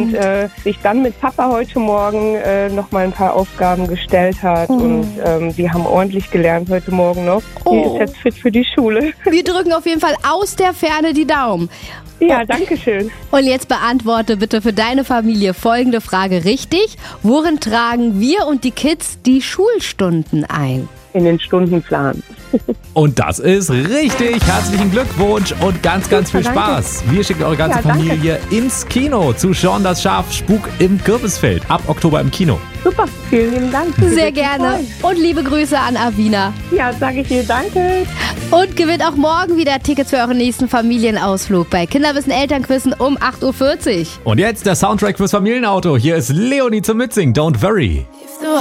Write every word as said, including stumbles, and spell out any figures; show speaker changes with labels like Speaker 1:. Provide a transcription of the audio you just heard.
Speaker 1: und äh, sich dann mit Papa heute Morgen äh, noch mal ein paar Aufgaben gestellt hat. Mhm. Und ähm, wir haben ordentlich gelernt heute Morgen noch. Oh. Die ist jetzt fit für die Schule.
Speaker 2: Wir drücken auf jeden Fall aus der Ferne die Daumen.
Speaker 1: Ja, danke schön.
Speaker 2: Und jetzt beantworte bitte für deine Familie folgende Frage richtig. Worin tragen wir und die Kids die Schulstunden ein?
Speaker 1: In den Stundenplan.
Speaker 3: Und das ist richtig. Herzlichen Glückwunsch und ganz, ganz viel Spaß. Wir schicken eure ganze ja, Familie ins Kino zu Sean das Schaf Spuk im Kürbisfeld. Ab Oktober im Kino.
Speaker 1: Super, vielen lieben Dank.
Speaker 2: Sehr gerne. Und liebe Grüße an Avina.
Speaker 1: Ja, sage ich dir danke.
Speaker 2: Und gewinnt auch morgen wieder Tickets für euren nächsten Familienausflug bei Kinderwissen Elternquissen um acht Uhr vierzig.
Speaker 3: Und jetzt der Soundtrack fürs Familienauto. Hier ist Leonie zum Mitsingen. Don't worry.